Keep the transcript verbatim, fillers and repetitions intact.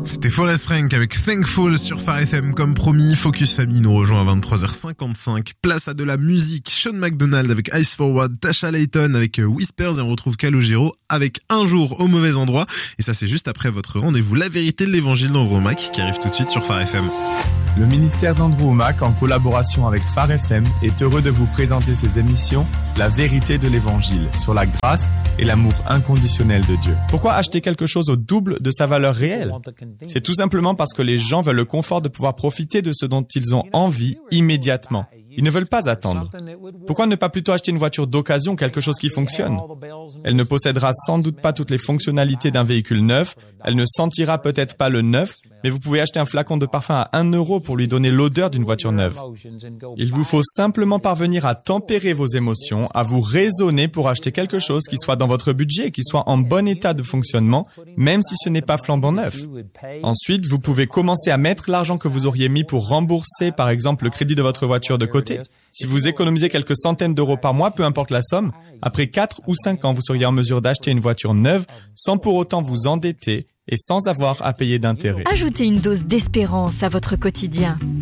C'était Forest Frank avec Thankful sur Phare F M. Comme promis, Focus Family nous rejoint à vingt-trois heures cinquante-cinq. Place à de la musique. Sean McDonald avec Ice Forward, Tasha Layton avec Whispers et on retrouve Calogero avec Un jour au mauvais endroit. Et ça, c'est juste après votre rendez-vous La vérité de l'évangile d'Andrew Womack qui arrive tout de suite sur Phare F M. Le ministère d'Andrew Womack, en collaboration avec Phare F M, est heureux de vous présenter ses émissions La vérité de l'évangile sur la grâce et l'amour inconditionnel de Dieu. Pourquoi acheter quelque chose au double de sa valeur réelle ? C'est tout simplement parce que les gens veulent le confort de pouvoir profiter de ce dont ils ont envie immédiatement. Ils ne veulent pas attendre. Pourquoi ne pas plutôt acheter une voiture d'occasion, quelque chose qui fonctionne ? Elle ne possédera sans doute pas toutes les fonctionnalités d'un véhicule neuf, elle ne sentira peut-être pas le neuf, mais vous pouvez acheter un flacon de parfum à un euro pour lui donner l'odeur d'une voiture neuve. Il vous faut simplement parvenir à tempérer vos émotions, à vous raisonner pour acheter quelque chose qui soit dans votre budget, qui soit en bon état de fonctionnement, même si ce n'est pas flambant neuf. Ensuite, vous pouvez commencer à mettre l'argent que vous auriez mis pour rembourser, par exemple, le crédit de votre voiture de côté. Si vous économisez quelques centaines d'euros par mois, peu importe la somme, après quatre ou cinq ans, vous seriez en mesure d'acheter une voiture neuve sans pour autant vous endetter et sans avoir à payer d'intérêt. Ajoutez une dose d'espérance à votre quotidien.